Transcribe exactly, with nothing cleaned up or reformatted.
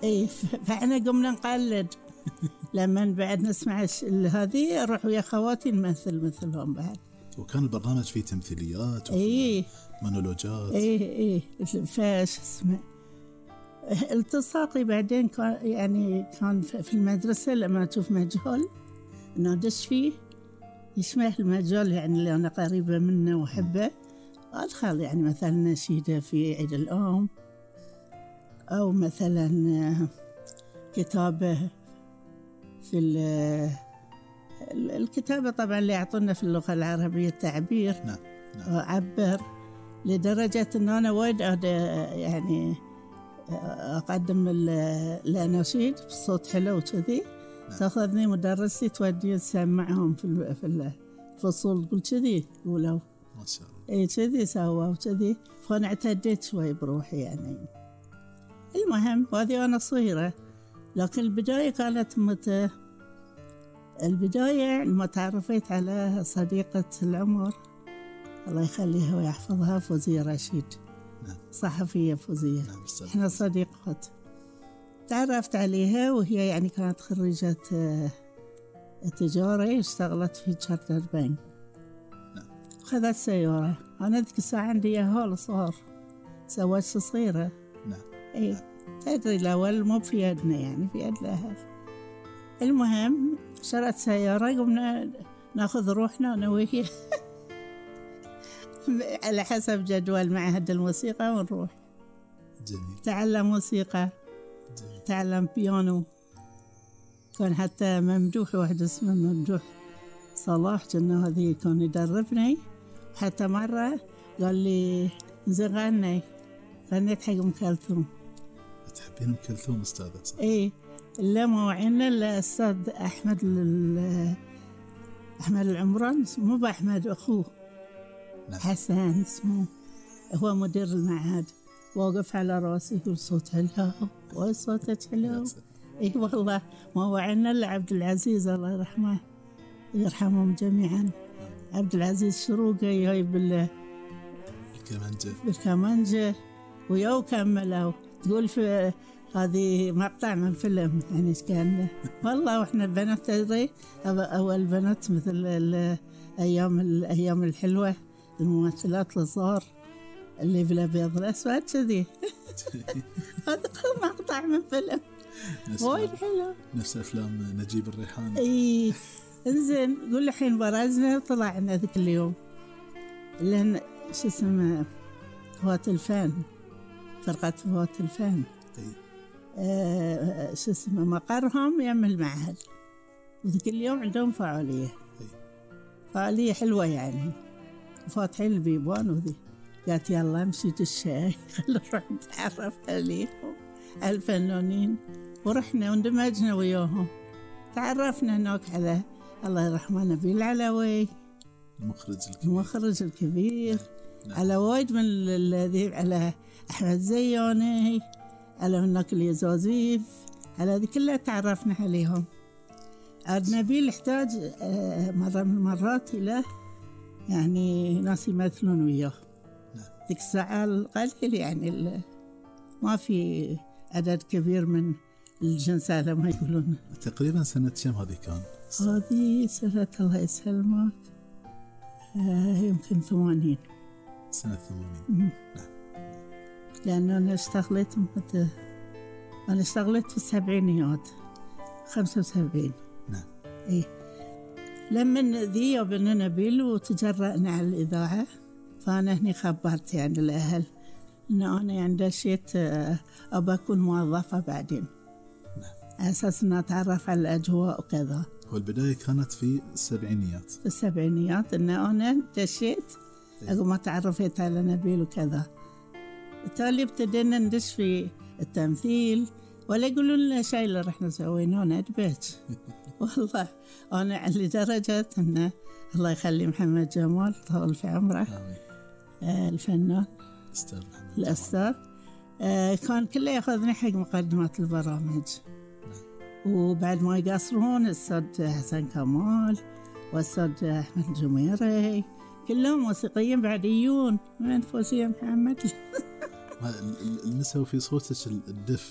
اي فاحنا قمنا نقلد. لما بعد نسمع هذه اروح ويا خواتي نمثل مثلهم بعد. وكان البرنامج فيه تمثيليات اي مونولوجات. اي اي فاش اسمه التصاقي بعدين كان يعني كان في المدرسة لما أشوف مجهول إنه دش فيه يشبه المجال يعني اللي أنا قريبة منه وأحبه، أدخل يعني مثلا نشيدة في عيد الأم، أو مثلا كتابة في الكتابة طبعا اللي يعطونا في اللغة العربية التعبير. نعم نعم. أعبر لدرجة إن أنا وايد يعني أقدم الأناشيد بصوت حلو كذي. نعم. تأخذني مدرستي تودي تسمعهم في في الفصول، تقول كذي قولوا ما شاء الله. إيه كذي سوا وكذي، فأنا اعتديت شوي بروحي يعني. المهم وهذه أنا صغيرة، لكن البداية كانت متى؟ البداية لما تعرفت على صديقة العمر الله يخليها ويحفظها، فوزية رشيد. نعم. صحفية فوزية. نعم. إحنا صديقات. تعرفت عليها وهي يعني كانت خريجة تجارة، اشتغلت في تشارتر بنك. نعم. خذت سيارة، أنا ذيك الساعة عندي هول صغار، سوت صغيرة. نعم. إيه تدري الأول مو في يدنا يعني في يد الأهل. المهم شرت سيارة، قمنا ناخذ روحنا أنا وهي على حسب جدول معهد الموسيقى ونروح. جميل. تعلم موسيقى. جميل. تعلم بيانو. كان حتى ممدوح واحد اسمه ممدوح صلاح جنة، هذه كان يدربني. حتى مرة قال لي زين غني، غنيت حق أم كلثوم. تحبين أم كلثوم أستاذة صح؟ إيه لا موعنا الأستاذ أحمد أحمد العمران، مو بأحمد أخوه. نعم. حسن اسمه، هو مدير المعهد، واقف على راسي يقول صوت حلو وصوتك حلو. اي والله ما وعنا الا عبد العزيز الله يرحمه يرحمهم جميعا. عبد العزيز شروقي هاي بال بالكمانجة بالكمانجة وياو كملوا. تقول في هذه مقطع من فيلم يعني ايش كان والله. واحنا البنات تدري اول بنات مثل الايام الايام الحلوه، الممثلات الصغار اللي بالابيض والاسود كذي. هذا مقطع من فيلم وايد حلو، نفس افلام نجيب الريحاني. اي انزين قول الحين برزنا طلعنا ذيك اليوم لان شو اسمه هوات الفن، فرقه هوات الفن. آه شو اسمه مقرهم يم المعهد، وذيك اليوم عندهم فعاليه. أي. فعاليه حلوه يعني، فاتحين البيبان وذي. قالت يلا مشيت الشاي خلنا نروح نتعرف عليهم الفنانين، ورحنا واندمجنا وياهم. تعرفنا هناك على الله يرحمه نبيل العلوي المخرج الكبير, المخرج الكبير. نعم. على وايد من الذي على أحمد زياني، على هناك اليزازيف، على ذي كلها تعرفنا عليهم. عاد نبيل احتاج مرة من المرات إلى يعني ناس يمثلون وياه. نعم. ذيك الساعة القليل يعني ما في عدد كبير من الجنس على ما يقولون. تقريبا سنة كم هذه كان؟ هذه سنة الله يسلمك آه يمكن ثمانين. سنة ثمانين. نعم. لأن أنا اشتغلت متى أنا اشتغلت في السبعينيات خمسة وسبعين. نعم. إيه لما ذي وبن نبيل وتجرأنا على الإذاعة، فأنا هني خبرت يعني الأهل إن أنا يعني دشيت أبى أكون موظفة بعدين. نعم. على أساس إن أتعرف على الأجواء وكذا. والبداية كانت في السبعينيات. في السبعينيات إن أنا دشيت أقوم ما تعرفت على نبيل وكذا. بالتالي ابتدينا ندش في التمثيل، ولا يقولون لنا شيء اللي رحنا سويناه ندبج. والله أنا لدرجة أن الله يخلي محمد جمال طول في عمره. آه الفنان أستاذ محمد الأستاذ آه كان كله يأخذني حق مقدمات البرامج. نعم. وبعد ما يقصرون الأستاذ حسن كمال والأستاذ أحمد الجميري كلهم موسيقيين بعديون من فوزية محمد. المسوا في صوتك الدفء